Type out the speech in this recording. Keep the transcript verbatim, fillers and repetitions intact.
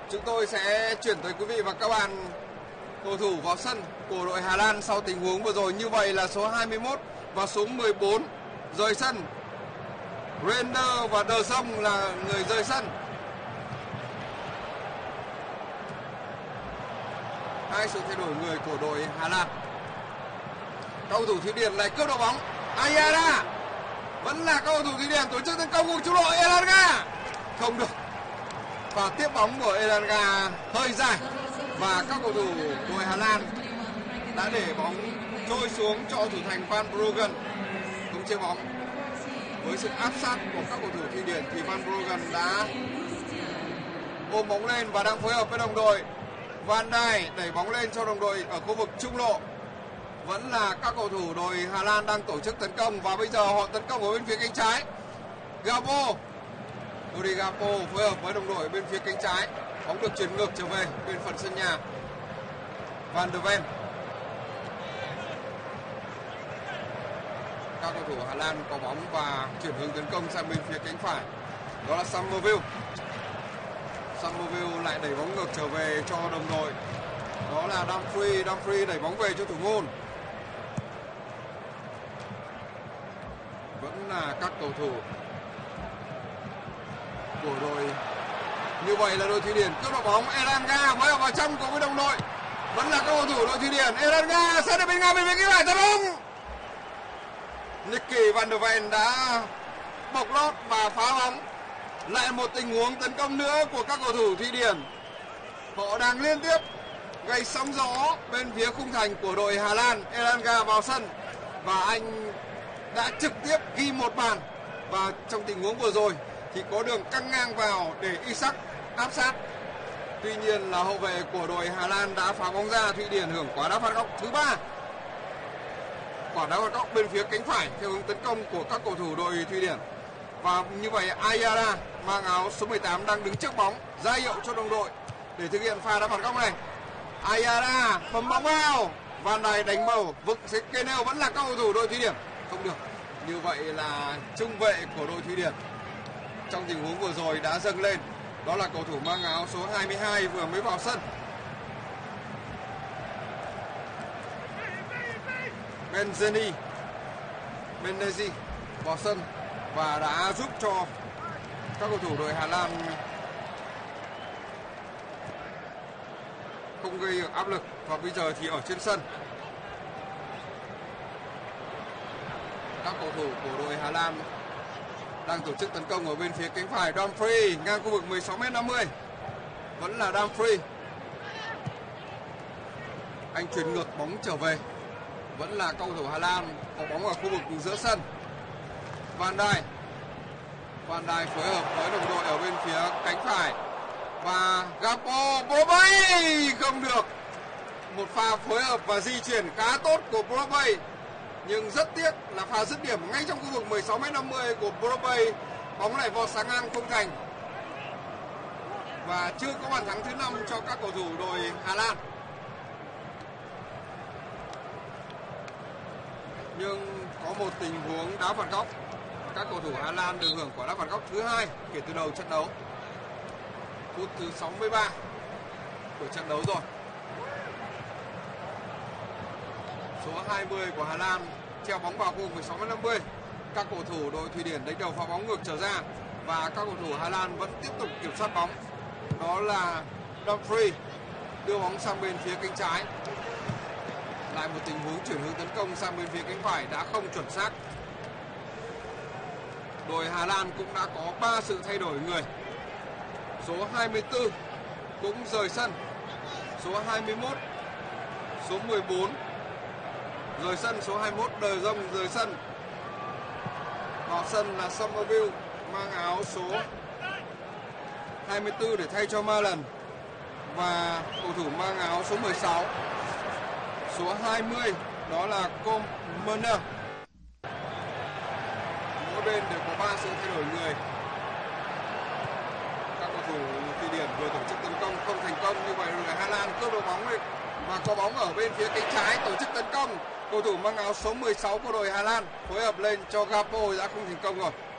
Chúng tôi sẽ chuyển tới quý vị và các bạn cầu thủ vào sân của đội Hà Lan sau tình huống vừa rồi. Như vậy là số hai mươi mốt và số mười bốn rời sân. Render và De Jong là người rời sân. Hai sự thay đổi người của đội Hà Lan. Cầu thủ Thụy Điển lại cướp được bóng. Ayala vẫn là cầu thủ Thụy Điển tổ chức tấn công của trung đội Elanga. Không được. Và tiếp bóng của Elanga hơi dài và các cầu thủ đội Hà Lan đã để bóng trôi xuống cho thủ thành Van Bruggen khống chế bóng. Với sự áp sát của các cầu thủ Thụy Điển thì Van Bruggen đã ôm bóng lên và đang phối hợp với đồng đội. Van Dijk đẩy bóng lên cho đồng đội ở khu vực trung lộ. Vẫn là các cầu thủ đội Hà Lan đang tổ chức tấn công và bây giờ họ tấn công ở bên phía cánh trái. Gabo, Dodi Gabo phối hợp với đồng đội bên phía cánh trái. Bóng được chuyển ngược trở về bên phần sân nhà. Van de Ven. Các cầu thủ Hà Lan có bóng và chuyển hướng tấn công sang bên phía cánh phải. Đó là Summerville. Summerville lại đẩy bóng ngược trở về cho đồng đội. Đó là Dumfries. Dumfries đẩy bóng về cho thủ môn. Vẫn là các cầu thủ của đội. Như vậy là đội Thụy Điển cướp được bóng. Elanga mới vào trong cùng với đồng đội. Vẫn là các cầu thủ đội Thụy Điển. Elanga sẽ được bên ngang bên phía cánh phải tấn công. Nicky van de Ven đã bộc lót và phá bóng. Lại một tình huống tấn công nữa của các cầu thủ Thụy Điển. Họ đang liên tiếp gây sóng gió bên phía khung thành của đội Hà Lan. Elanga vào sân và anh đã trực tiếp ghi một bàn. Và trong tình huống vừa rồi thì có đường căng ngang vào để Isak áp sát. Tuy nhiên là hậu vệ của đội Hà Lan đã phá bóng ra. Thụy Điển hưởng quả đá phạt góc thứ ba. Quả đá phạt góc bên phía cánh phải theo hướng tấn công của các cầu thủ đội Thụy Điển. Và như vậy Ayala mang áo số mười tám đang đứng trước bóng ra hiệu cho đồng đội để thực hiện pha đá phạt góc này. Ayala bấm bóng vào. Van Dijk đánh bầu. Vực Kenel vẫn là các cầu thủ đội Thụy Điển. Không được. Như vậy là trung vệ của đội Thụy Điển trong tình huống vừa rồi đã dâng lên. Đó là cầu thủ mang áo số hai mươi hai vừa mới vào sân. Benzeni Benzeni vào sân và đã giúp cho các cầu thủ đội Hà Lan không gây áp lực. Và bây giờ thì ở trên sân, các cầu thủ của đội Hà Lan đang tổ chức tấn công ở bên phía cánh phải. Dumfries ngang khu vực mười sáu mét năm mươi. Vẫn là Dumfries. Anh chuyển ngược bóng trở về. Vẫn là cầu thủ Hà Lan có bóng ở khu vực giữa sân. Van Dijk. Van Dijk phối hợp với đồng đội ở bên phía cánh phải. Và Gakpo Brobbey không được. Một pha phối hợp và di chuyển khá tốt của Brobbey. Nhưng rất tiếc là pha dứt điểm ngay trong khu vực mười sáu mét năm mươi của Brobbey. Bóng lại vọt sáng ngang khung thành. Và chưa có bàn thắng thứ năm cho các cầu thủ đội Hà Lan. Nhưng có một tình huống đá phạt góc. Các cầu thủ Hà Lan được hưởng quả đá phạt góc thứ hai kể từ đầu trận đấu. Phút thứ sáu mươi ba của trận đấu rồi. Số hai mươi của Hà Lan treo bóng vào khu vực mười sáu mét năm mươi. Các cầu thủ đội Thụy Điển đánh đầu phá bóng ngược trở ra và các cầu thủ Hà Lan vẫn tiếp tục kiểm soát bóng. Đó là Dumfries đưa bóng sang bên phía cánh trái. Lại một tình huống chuyển hướng tấn công sang bên phía cánh phải đã không chuẩn xác. Đội Hà Lan cũng đã có ba sự thay đổi người. Số hai mươi tư cũng rời sân. Số hai mươi mốt, số mười bốn rời sân, số hai mươi mốt De Jong rời sân. Vào sân là Summerville mang áo số hai mươi tư để thay cho Malen. Và cầu thủ mang áo số mười sáu, số hai mươi đó là Coleman. Mỗi bên đều có ba sự thay đổi người. Các cầu thủ Thụy Điển vừa tổ chức tấn công không thành công, như vậy là Hà Lan cướp được bóng và có bóng ở bên phía cánh trái tổ chức tấn công. Cầu thủ mang áo số mười sáu của đội Hà Lan phối hợp lên cho Gakpo đã không thành công rồi.